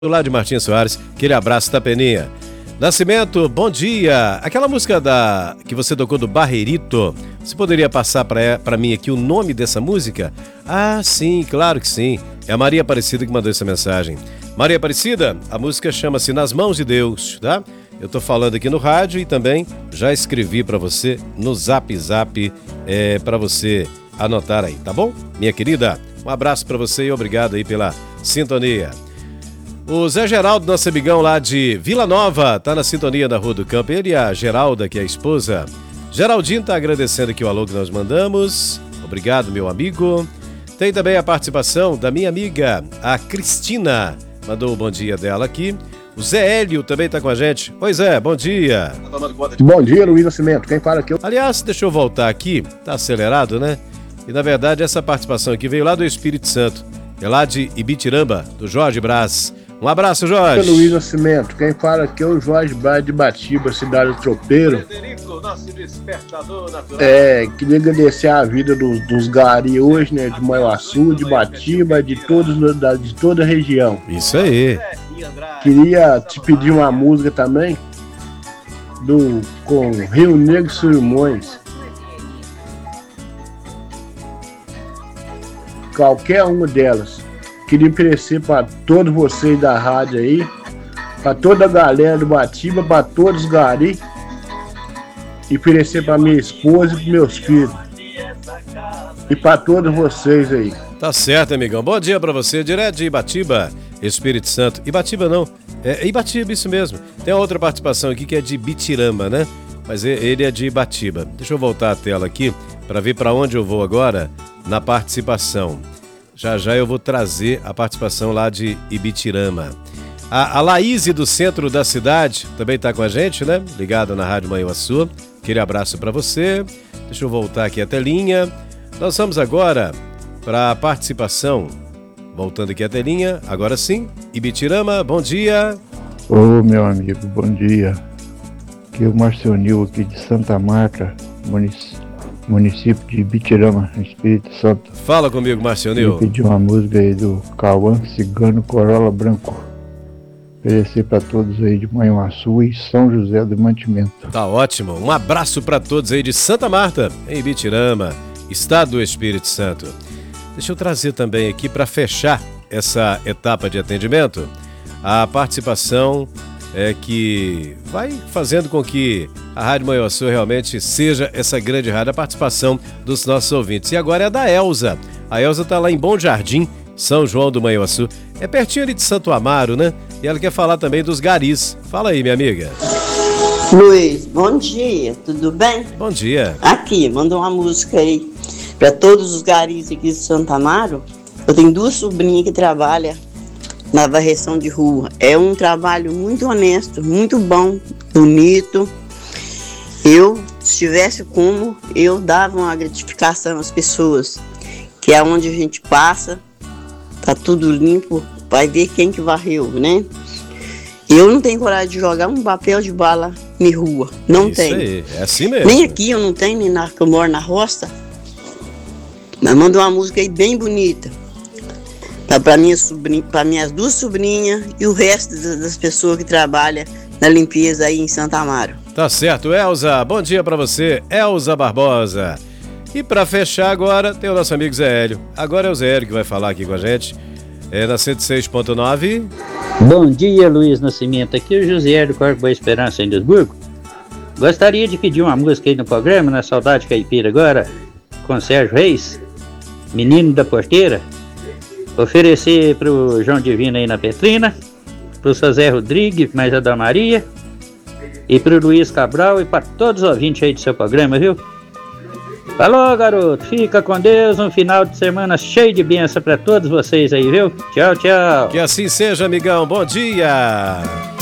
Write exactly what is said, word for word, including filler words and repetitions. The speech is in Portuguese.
Lá de Martins Soares, aquele abraço da Peninha. Nascimento, bom dia. Aquela música da que você tocou do Barreirito, você poderia passar para mim aqui o nome dessa música? Ah, sim, claro que sim. É a Maria Aparecida que mandou essa mensagem. Maria Aparecida, a música chama-se Nas Mãos de Deus, tá? Eu tô falando aqui no rádio e também já escrevi para você no Zap Zap, é, para você anotar aí, tá bom? Minha querida, um abraço para você e obrigado aí pela sintonia. O Zé Geraldo, nosso amigão lá de Vila Nova, tá na sintonia da Rua do Campo. Ele e a Geralda, que é a esposa. Geraldinho tá agradecendo aqui o alô que nós mandamos. Obrigado, meu amigo. Tem também a participação da minha amiga, a Cristina. Mandou o bom dia dela aqui. O Zé Hélio também tá com a gente. Oi, Zé, bom dia. Bom dia, Luiz Nascimento. Quem fala aqui? Aliás, deixa eu voltar aqui. Tá acelerado, né? E, na verdade, essa participação aqui veio lá do Espírito Santo. É lá de Ibitirama, do Jorge Braz. Um abraço, Jorge. Luiz Nascimento, quem fala aqui é o Jorge Braz de Batiba, cidade do Tropeiro. É, queria agradecer a vida dos, dos gari hoje, né, de Manhuaçu, de Batiba, de, todos, de toda a região. Isso aí. Queria te pedir uma música também, do, com Rio Negro e Solimões. Qualquer uma delas. Queria oferecer para todos vocês da rádio aí, para toda a galera do Batiba, para todos os gari, e oferecer para minha esposa e para meus filhos. E para todos vocês aí. Tá certo, amigão. Bom dia para você, direto de Ibatiba, Espírito Santo. Ibatiba não, é Ibatiba, isso mesmo. Tem outra participação aqui que é de Bitirama, né? Mas ele é de Ibatiba. Deixa eu voltar a tela aqui para ver para onde eu vou agora na participação. Já já eu vou trazer a participação lá de Ibitirama. A, a Laíse do centro da cidade também está com a gente, né? Ligada na Rádio Manhuaçu. Aquele abraço para você. Deixa eu voltar aqui a telinha. Nós vamos agora para a participação. Voltando aqui a telinha. Agora sim. Ibitirama, bom dia. Ô, meu amigo, bom dia. Aqui é o Marcionil aqui de Santa Marta, município. Município de Ibitirama, Espírito Santo. Fala comigo, Marcionil. Eu pedi uma música aí do Cauã Cigano Corolla Branco. Oferecer para todos aí de Manhuaçu e São José do Mantimento. Tá ótimo. Um abraço para todos aí de Santa Marta, em Ibitirama, estado do Espírito Santo. Deixa eu trazer também aqui para fechar essa etapa de atendimento a participação é que vai fazendo com que a Rádio Manhuaçu realmente seja essa grande rádio, a participação dos nossos ouvintes. E agora é da Elza. A Elza está lá em Bom Jardim, São João do Manhuaçu. É pertinho ali de Santo Amaro, né? E ela quer falar também dos garis. Fala aí, minha amiga. Luiz, bom dia, tudo bem? Bom dia. Aqui, mandou uma música aí para todos os garis aqui de Santo Amaro. Eu tenho duas sobrinhas que trabalham na varreção de rua. É um trabalho muito honesto, muito bom, bonito. Eu, se tivesse como, eu dava uma gratificação às pessoas, que é onde a gente passa, tá tudo limpo, vai ver quem que varreu, né? Eu não tenho coragem de jogar um papel de bala na rua, não Isso tenho. Aí, é assim mesmo. Nem aqui eu não tenho, nem na, que eu moro na roça. Mas manda uma música aí bem bonita. Para minha sobrinha, para minhas duas sobrinhas e o resto das pessoas que trabalham na limpeza aí em Santa Amaro. Tá certo, Elza. Bom dia para você, Elza Barbosa. E para fechar agora, tem o nosso amigo Zé Hélio. Agora é o Zé Hélio que vai falar aqui com a gente. É na cento e seis ponto nove. Bom dia, Luiz Nascimento. Aqui é o José Hélio, Corpo Boa Esperança, em Lisburgo. Gostaria de pedir uma música aí no programa, na Saudade Caipira agora, com Sérgio Reis, Menino da Porteira. Oferecer pro João Divino aí na Petrina, pro José Rodrigues, mais a da Maria, e pro Luiz Cabral e para todos os ouvintes aí do seu programa, viu? Falou, garoto, fica com Deus, um final de semana cheio de bênção para todos vocês aí, viu? Tchau, tchau. Que assim seja, amigão, bom dia.